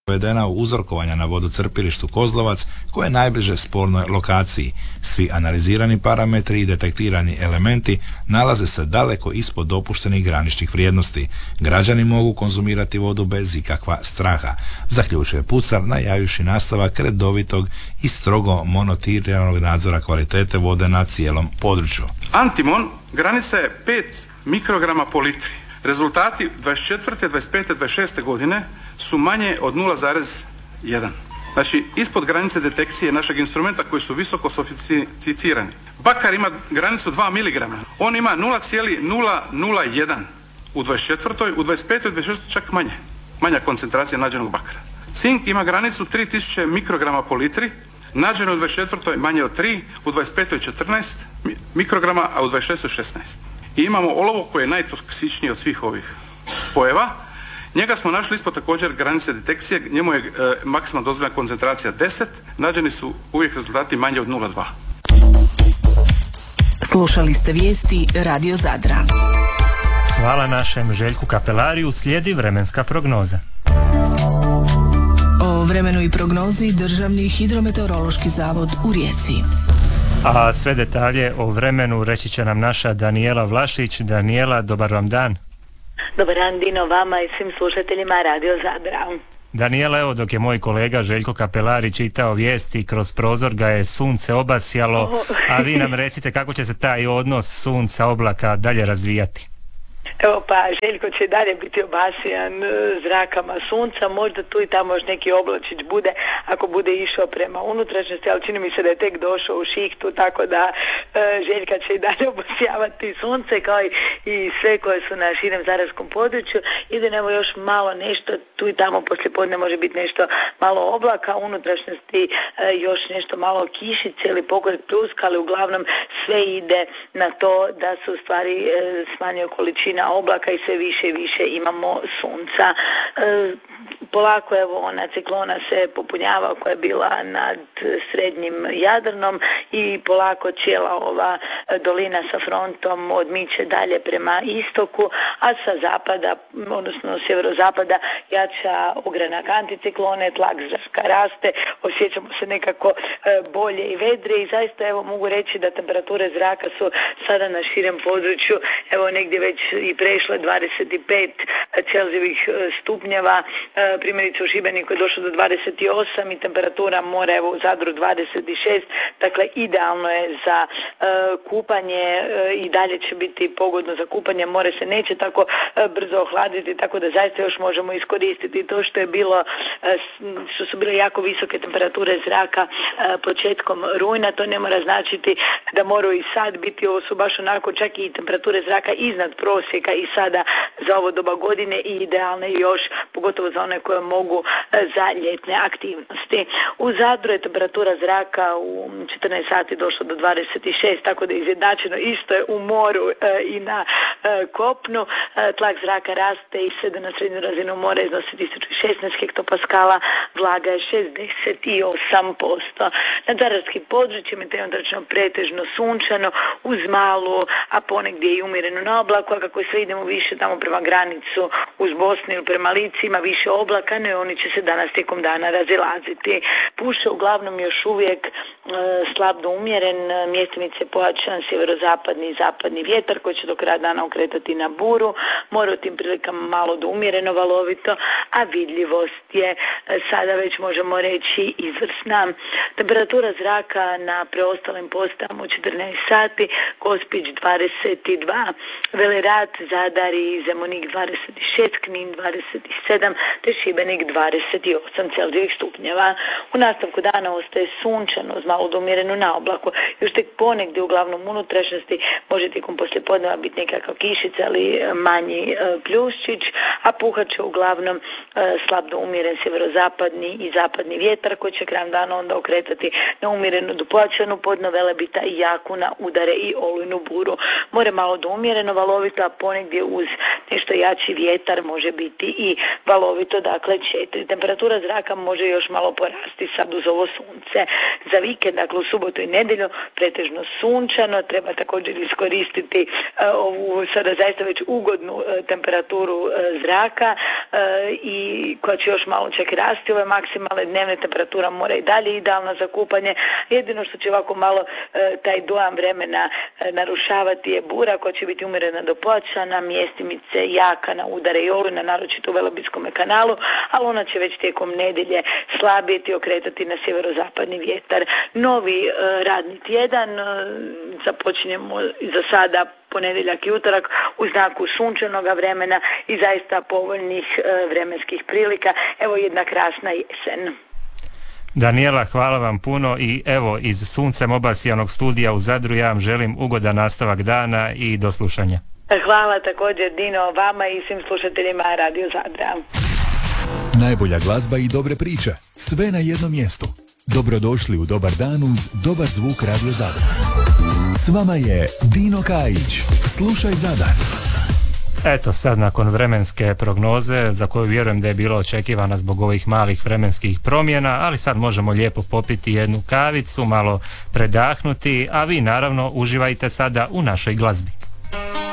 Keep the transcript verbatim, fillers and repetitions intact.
provedena u uzorkovanja na vodocrpilištu Kozlovac koje je najbliže spornoj lokaciji. Svi analizirani parametri i detektirani elementi nalaze se daleko ispod dopuštenih graničnih vrijednosti. Građani mogu konzumirati vodu bez ikakva straha, zaključuje Pucar najavivši nastavak redovitog i strogo monitiranog nadzora kvalitete vode na cijelom području. Antimon granica je pet mikrograma po litri. Rezultati dvadeset četvrte, dvadeset pete, dvadeset šeste godine su manje od nula zarez jedan. Znači, ispod granice detekcije našeg instrumenta koji su visoko sofisticirani. Bakar ima granicu dva miligrama. On ima nula zarez nula nula jedan u dvadeset četvrtoj, u dvadeset petoj i dvadeset šestoj čak manje. Manja koncentracija nađenog bakara. Cink ima granicu tri tisuće mikrograma po litri. Nađeno u dvadeset četvrtoj manje od tri, u dvadeset petoj četrnaest mikrograma, a u dvadeset šestoj šesnaest. I imamo olovo koje je najtoksičnije od svih ovih spojeva. Njega smo našli ispod također granice detekcije, njemu je e, maksimalna dozvoljena koncentracija deset, nađeni su uvijek rezultati manje od nula zarez dva. Slušali ste vijesti Radio Zadra. Hvala našem Željku Kapelariju, slijedi vremenska prognoza. O vremenu i prognozi Državni hidrometeorološki zavod u Rijeci. A sve detalje o vremenu reći će nam naša Danijela Vlašić. Danijela, dobar vam dan. Dobar dan, Dino, vama i svim slušateljima Radio Zadra. Danijela, evo dok je moj kolega Željko Kapelari čitao vijesti, kroz prozor ga je sunce obasjalo, a vi nam recite kako će se taj odnos sunca oblaka dalje razvijati. Evo pa, Željko će dalje biti obasijan zrakama sunca, možda tu i tamo još neki oblačić bude, ako bude išao prema unutrašnjosti, ali čini mi se da je tek došao u šihtu, tako da e, Željka će i dalje obasjavati sunce, kao i, i sve koje su na širem zadarskom području. Ide evo još malo nešto, tu i tamo poslijepodne može biti nešto malo oblaka, u unutrašnjosti e, još nešto malo kišice ili pokoret pljuska, ali uglavnom sve ide na to da se u stvari e, smanjuje količina oblaka i sve više i više imamo sunca. E, polako evo ona ciklona se popunjava koja je bila nad srednjim Jadranom i polako cijela ova dolina sa frontom odmiče dalje prema istoku, a sa zapada, odnosno sjeverozapada jača ogranak anticiklone, tlak zraka raste, osjećamo se nekako bolje i vedrije i zaista evo mogu reći da temperature zraka su sada na širem području evo negdje već i prešle dvadeset pet Celzijevih stupnjeva, primjerice u Šibeniku je došlo do dvadeset osam i temperatura mora evo u Zadru dvadeset šest, dakle idealno je za uh, kupanje uh, i dalje će biti pogodno za kupanje, more se neće tako uh, brzo ohladiti, tako da zaista još možemo iskoristiti to što je bilo, uh, što su bile jako visoke temperature zraka uh, početkom rujna, to ne mora značiti da moraju i sad biti, ovo su baš onako čak i temperature zraka iznad prosjeka i sada za ovo doba godine i idealne još, pogotovo za one koje mogu za ljetne aktivnosti. U Zadru je temperatura zraka u četrnaest sati došla do dvadeset šest, tako da je izjednačeno, isto je u moru e, i na e, kopnu. E, tlak zraka raste i sada na srednju razinu mora iznosi tisuću šesnaest hektopaskala, vlaga je šezdeset osam posto. Na zadarskim područjima je trenutačno pretežno sunčano, uz malu, a ponegdje i umjereno na oblaku, a kako sve idemo više tamo prema granicu uz Bosnu ili prema Lici ima više oblaka, no oni će se danas tijekom dana razilaziti. Puše uglavnom još uvijek e, slab do umjeren, mjestimice pojačan sjeverozapadni i zapadni vjetar koji će do kraja dana okretati na buru, more u tim prilikama malo do umjereno valovito, a vidljivost je e, sada već možemo reći izvrsna. Temperatura zraka na preostalim postajama u četrnaest sati, Gospić dvadeset dva, Velerat, Zadar i Zemunik dvadeset šest, Knin dvadeset sedam, te Šibenik dvadeset osam Celzijevih stupnjeva. U nastavku dana ostaje sunčano uz malo do umjerenu na oblaku. Još tek ponegdje uglavnom unutrašnjosti može tijekom poslijepodneva biti nekakav kišica ali manji e, pljusčić, a puhat će uglavnom e, slab do umjeren sjeverozapadni i zapadni vjetar koji će krajem dana onda okretati na umjerenu do pojačanu podno Velebita i jaku na udare i olujnu buru. More malo do umjereno valovito, a ponegdje uz nešto jači vjetar može biti i valovito, dakle četiri. Temperatura zraka može još malo porasti sad uz ovo sunce. Za vikend, dakle u subotu i nedjelju, pretežno sunčano, treba također iskoristiti uh, ovu sada zaista već ugodnu uh, temperaturu uh, zraka uh, i koja će još malo čak rasti. Ove maksimalne dnevne temperatura mora i dalje idealna za kupanje. Jedino što će ovako malo uh, taj dojam vremena uh, narušavati je bura koja će biti umjerena do pojačana, mjestimice jaka na udare i olujna, naročito u Velebitskom kanalu, ali ona će već tijekom nedjelje slabijeti, okretati na sjeverozapadni vjetar. Novi uh, radni tjedan, uh, započinjemo za sada ponedjeljak i utorak u znaku sunčanog vremena i zaista povoljnih uh, vremenskih prilika. Evo jedna krasna jesen. Danijela, hvala vam puno i evo iz suncem obasijanog studija u Zadru ja vam želim ugodan nastavak dana i do slušanja. Hvala također Dino vama i svim slušateljima Radio Zadra. Najbolja glazba i dobre priče, sve na jednom mjestu. Dobrodošli u Dobar dan uz dobar zvuk Radio Zadar. S vama je Dino Kajić. Slušaj Zadar. Eto sad nakon vremenske prognoze za koju vjerujem da je bila očekivana zbog ovih malih vremenskih promjena, ali sad možemo lijepo popiti jednu kavicu, malo predahnuti, a vi naravno uživajte sada u našoj glazbi.